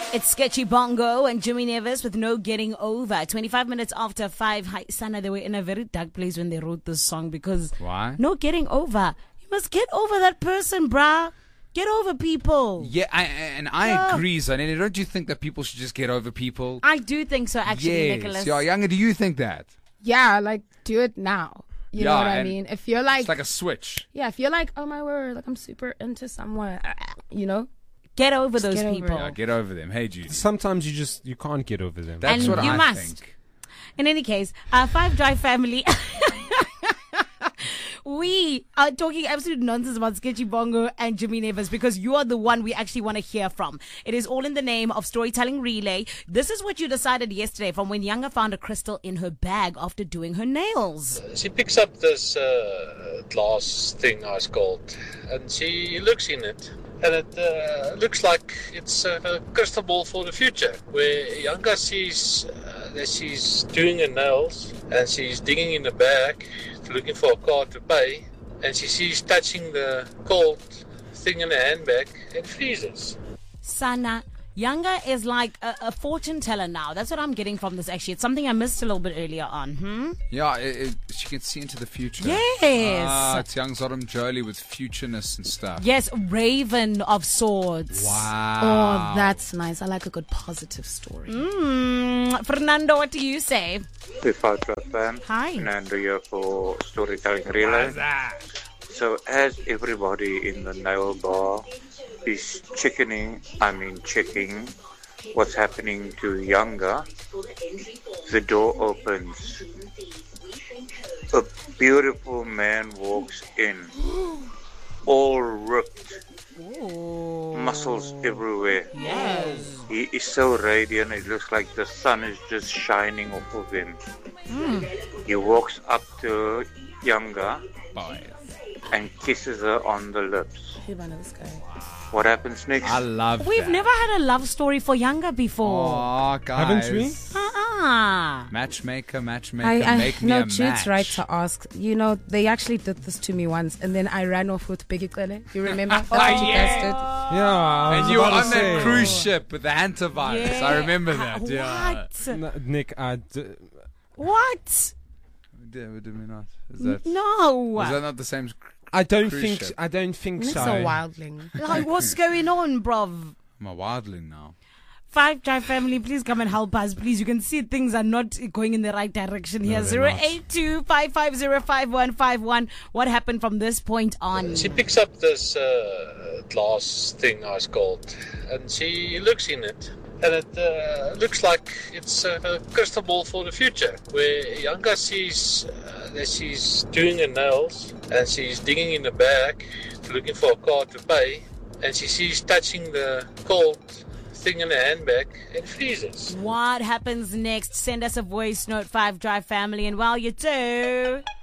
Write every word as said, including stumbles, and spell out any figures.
It's Sketchy Bongo and Jimmy Nevis with No Getting Over. twenty-five minutes after five. Hi, Sana, they were in a very dark place when they wrote this song because Why? No getting over. You must get over that person, bruh. Get over people. Yeah, I, and I Yeah. agree, Zanele. Don't you think that people should just get over people? I do think so, actually, yes. Nicholas. Yeah, Younger, do you think that? Yeah, like do it now. You Yeah, know what I and mean? If you're like, It's like a switch. yeah, if you're like, oh my word, like I'm super into someone, you know, Get over Just those get over people. it. Yeah, get over them. Hey, Judy. Sometimes you just you can't get over them. That's And what you I must. think. In any case, uh, Five Drive family. We are talking absolute nonsense about Sketchy Bongo and Jimmy Nevis because you are the one we actually want to hear from. It is all in the name of Storytelling Relay. This is what you decided yesterday from when Younger found a crystal in her bag after doing her nails. She picks up this uh, glass thing, ice cold, and she looks in it. And it uh, looks like it's a crystal ball for the future, where Younger sees uh, that she's doing her nails, and she's digging in the bag, looking for a card to pay, and she sees touching the cold thing in the handbag and freezes. Sana, Younger is like a, a fortune teller now. That's what I'm getting from this, actually. It's something I missed a little bit earlier on. Hmm? Yeah, it, it, she can see into the future. Yes. Ah, it's young Sodom Jolie with futureness and stuff. Yes, Raven of Swords. Wow. oh, that's nice. I like a good positive story. Mm, Fernando, what do you say? The Five Drive fam. Hi. Fernando here for Storytelling Relay. So as everybody in the nail bar is checking, I mean checking what's happening to Younger, the door opens. A beautiful man walks in, all ripped, muscles everywhere. Yes. He is so radiant, it looks like the sun is just shining off of him. He walks up to Younger Boy. and kisses her on the lips. Hey, man, this guy. What happens next? I love We've that. never had a love story for Younger before. Aw, guys. Haven't we? Uh-uh. Matchmaker, matchmaker, I, I make me know a Jude's match. right to ask. You know, they actually did this to me once, and then I ran off with Biggie Kele. You remember? That's what you guys did. Yeah, I was And you were about on to that say. cruise ship with the hantavirus. Yeah. I remember that. Yeah. What? N- Nick, I d- What? Did, did we not? Is that, No. is that not the same? s- I don't Cruise think ship. I don't think It's so. a wildling. Like, what's going on, bruv? I'm a wildling now. Five Drive family, please come and help us, please. You can see things are not going in the right direction here. they're Zero not. eight two five five zero five one five one. What happened from this point on? She picks up this uh, glass thing, ice cold, and she looks in it. And it uh, looks like it's a crystal ball for the future, where Younger sees uh, that she's doing her nails, and she's digging in the bag, looking for a card to pay, and she sees touching the cold thing in the handbag and freezes. What happens next? Send us a voice note, Five Drive family. And while you do...